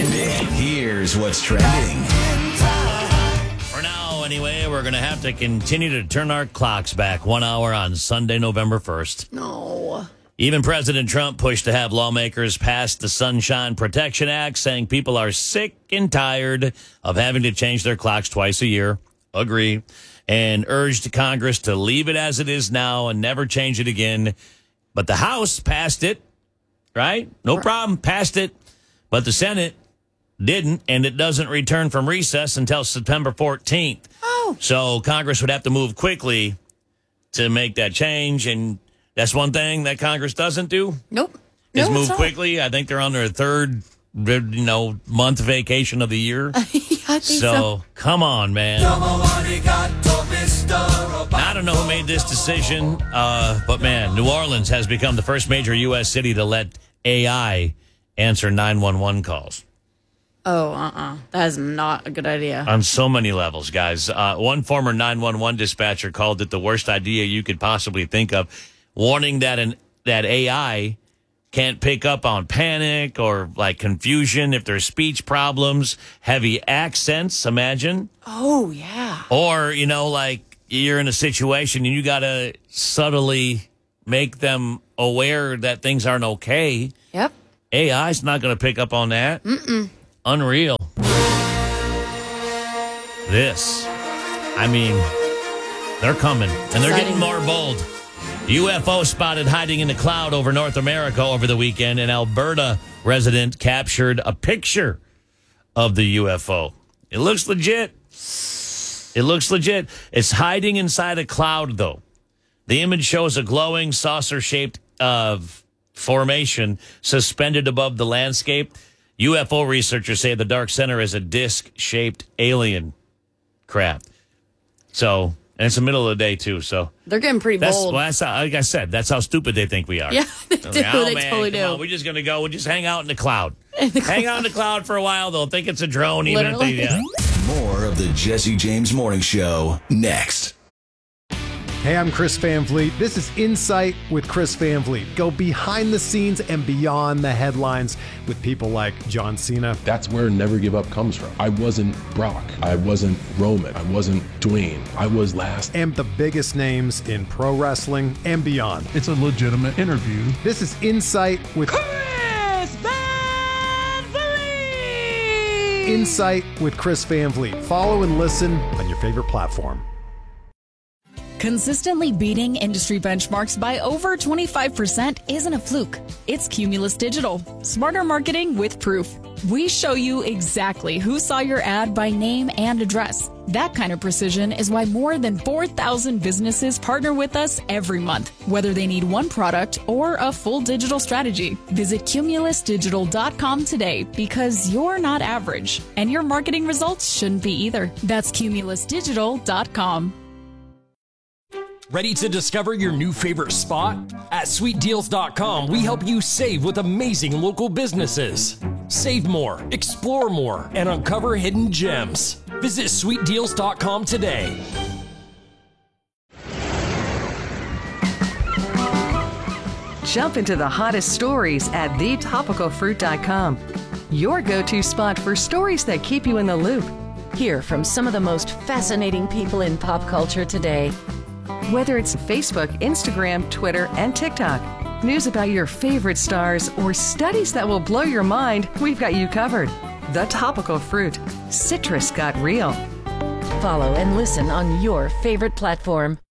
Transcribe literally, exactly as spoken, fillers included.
trending. Here's what's trending. For now, anyway, we're going to have to continue to turn our clocks back one hour on Sunday, November first. No. Even President Trump pushed to have lawmakers pass the Sunshine Protection Act, saying people are sick and tired of having to change their clocks twice a year. Agree. And urged Congress to leave it as it is now and never change it again. But the House passed it, right? No problem, passed it. But the Senate didn't, and it doesn't return from recess until September fourteenth. Oh. So Congress would have to move quickly to make that change, and that's one thing that Congress doesn't do. Nope. Is No, move it's not. quickly. I think they're on their third, you know, month vacation of the year. I think so. So, come on, man. I don't know who made this decision, uh, but, man, New Orleans has become the first major U S city to let A I answer nine one one calls. Oh, uh-uh. That is not a good idea. On so many levels, guys. Uh, one former nine one one dispatcher called it the worst idea you could possibly think of, warning that an that A I can't pick up on panic or, like, confusion if there's speech problems, heavy accents, imagine. Oh, yeah. Or, you know, like, you're in a situation and you got to subtly make them aware that things aren't okay. Yep. A I's not going to pick up on that. Mm-mm. Unreal. This. I mean, they're coming. And they're getting Exciting. more bold. U F O spotted hiding in the cloud over North America over the weekend. An Alberta resident captured a picture of the U F O. It looks legit. It looks legit. It's hiding inside a cloud, though. The image shows a glowing saucer-shaped uh, formation suspended above the landscape. U F O researchers say the dark center is a disc-shaped alien craft. So, and it's the middle of the day, too, so. They're getting pretty That's, bold. well, that's how, like I said, that's how stupid they think we are. Yeah, they They're do. like, oh, They man, totally come do. on, we're just going to go. We'll just hang out in the cloud. In the hang out in the cloud for a while. They'll think it's a drone, even if they, Literally. yeah. More of the Jesse James Morning Show next. Hey, I'm Chris Van Vliet. This is Insight with Chris Van Vliet. Go behind the scenes and beyond the headlines with people like John Cena. That's where Never Give Up comes from. I wasn't Brock. I wasn't Roman. I wasn't Dwayne. I was last. And the biggest names in pro wrestling and beyond. It's a legitimate interview. This is Insight with Chris Van Vliet! Insight with Chris Van Vliet. Follow and listen on your favorite platform. Consistently beating industry benchmarks by over twenty-five percent isn't a fluke. It's Cumulus Digital. Smarter marketing with proof. We show you exactly who saw your ad by name and address. That kind of precision is why more than four thousand businesses partner with us every month, whether they need one product or a full digital strategy. Visit cumulus digital dot com today because you're not average, and your marketing results shouldn't be either. That's cumulus digital dot com. Ready to discover your new favorite spot? At sweet deals dot com, we help you save with amazing local businesses. Save more, explore more, and uncover hidden gems. Visit sweet deals dot com today. Jump into the hottest stories at the topical fruit dot com. Your go-to spot for stories that keep you in the loop. Hear from some of the most fascinating people in pop culture today. Whether it's Facebook, Instagram, Twitter, and TikTok, news about your favorite stars, or studies that will blow your mind, we've got you covered. The Topical Fruit. Citrus got real. Follow and listen on your favorite platform.